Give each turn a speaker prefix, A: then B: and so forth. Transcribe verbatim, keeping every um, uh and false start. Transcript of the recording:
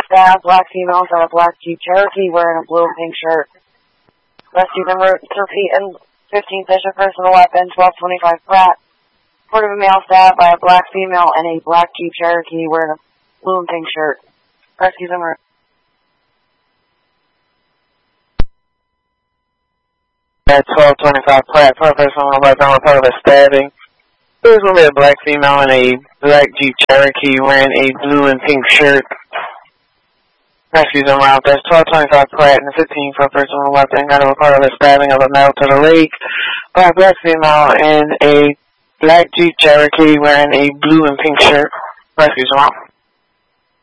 A: stabbed. Black female inside a black Jeep Cherokee wearing a blue and pink shirt. Rescue number thirteen and fifteen session personal weapon, twelve twenty-five Pratt. Report of a male stabbed by a black female in a black Jeep Cherokee wearing a blue and pink shirt. Rescue number.
B: At twelve twenty-five Pratt, for a personal weapon, report of a stabbing. There was going to be a black female in a black Jeep Cherokee wearing a blue and pink shirt. Rescues en route. That's twelve twenty-five Pratt and fifteen for a personal weapon. Got a report of a stabbing of a male to the leg by a black female in a black Jeep Cherokee wearing a blue and pink shirt. Rescues en route.